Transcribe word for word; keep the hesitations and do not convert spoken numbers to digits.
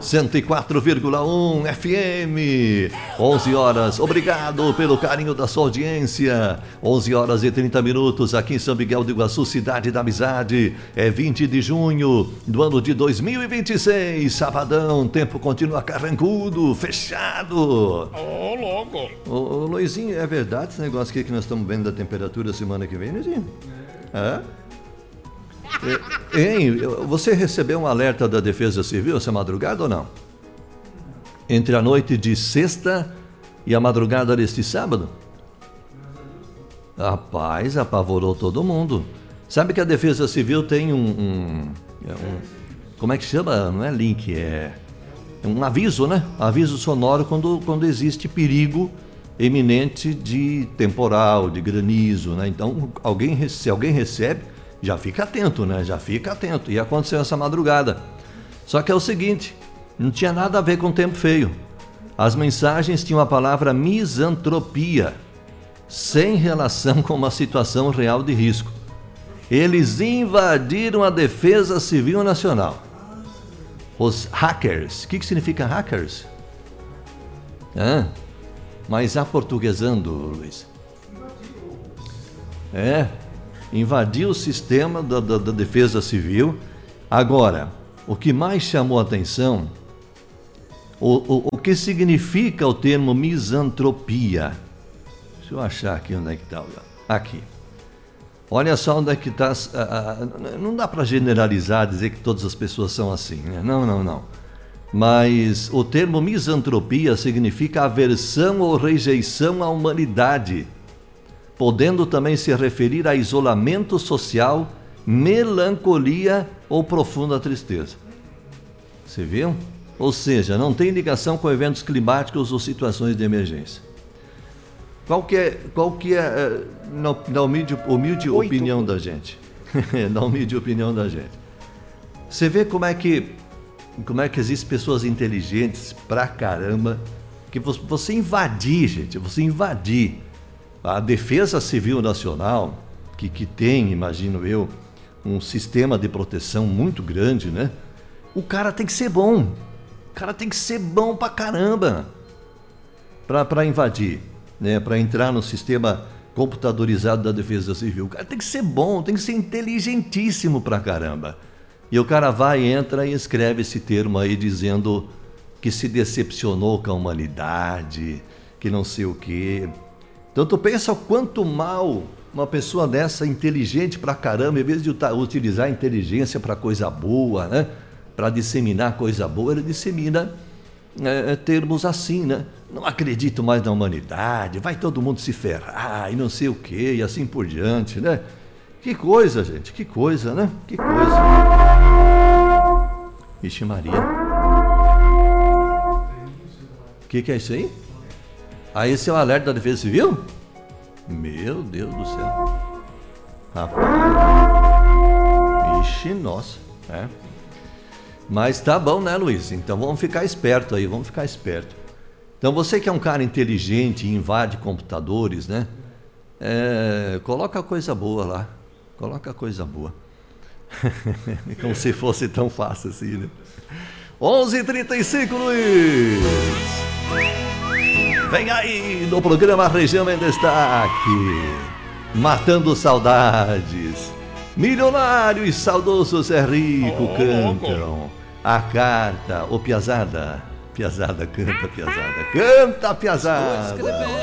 cento e quatro vírgula um F M, onze horas, obrigado pelo carinho da sua audiência, onze horas e trinta minutos aqui em São Miguel do Iguaçu, cidade da amizade, é vinte de junho do ano de dois mil e vinte e seis, sabadão, tempo continua carrancudo, fechado. Ô, oh, louco. Ô, ô, Luizinho, é verdade esse negócio aqui que nós estamos vendo da temperatura semana que vem, Luizinho? É? Hein, você recebeu um alerta da Defesa Civil essa madrugada ou não? Entre a noite de sexta e a madrugada deste sábado? Rapaz, apavorou todo mundo. Sabe que a Defesa Civil tem um, um, um como é que chama? Não é link, é um aviso, né? Aviso sonoro quando, quando existe perigo iminente de temporal, de granizo, né? Então, alguém, se alguém recebe, já fica atento, né? Já fica atento. E aconteceu essa madrugada. Só que é o seguinte, não tinha nada a ver com tempo feio. As mensagens tinham a palavra misantropia, sem relação com uma situação real de risco. Eles invadiram a Defesa Civil Nacional. Os hackers. O que, que significa hackers? Ah, mas aportuguesando, Luiz. É... invadiu o sistema da, da, da Defesa Civil. Agora, o que mais chamou a atenção, o, o, o que significa o termo misantropia? Deixa eu achar aqui onde é que está. Aqui. Olha só onde é que está. Não dá para generalizar, dizer que todas as pessoas são assim, né? Não, não, não. Mas o termo misantropia significa aversão ou rejeição à humanidade, podendo também se referir a isolamento social, melancolia ou profunda tristeza. Você viu? Ou seja, não tem ligação com eventos climáticos ou situações de emergência. Qual que é, qual que é na, na humilde, humilde opinião da gente? Na humilde opinião da gente. Você vê como é que, como é que existem pessoas inteligentes pra caramba, que você invadir, gente, você invadir a Defesa Civil Nacional, que, que tem, imagino eu, um sistema de proteção muito grande, né? O cara tem que ser bom. O cara tem que ser bom pra caramba para invadir, né? Para entrar no sistema computadorizado da Defesa Civil. O cara tem que ser bom, tem que ser inteligentíssimo pra caramba. E o cara vai, entra e escreve esse termo aí dizendo que se decepcionou com a humanidade, que não sei o quê. Então tu pensa o quanto mal uma pessoa dessa, inteligente pra caramba, em vez de utilizar a inteligência para coisa boa, né? Para disseminar coisa boa, ele dissemina é, termos assim, né? Não acredito mais na humanidade, vai todo mundo se ferrar e não sei o quê, e assim por diante, né? Que coisa, gente, que coisa, né? Que coisa. Ixi Maria. O que, que é isso aí? Ah, esse é o alerta da Defesa Civil? Meu Deus do céu. Rapaz. Ixi, nossa. É. Mas tá bom, né, Luiz? Então vamos ficar esperto aí, vamos ficar esperto. Então você que é um cara inteligente e invade computadores, né? É, coloca coisa boa lá. Coloca coisa boa. Como se fosse tão fácil assim, né? onze e trinta e cinco, Luiz. Vem aí no programa Região em Destaque, matando saudades. Milionário e saudoso Zé Rico oh, cantam louco. A carta, ô Piazada. Piazada, canta, Piazada, canta, Piazada.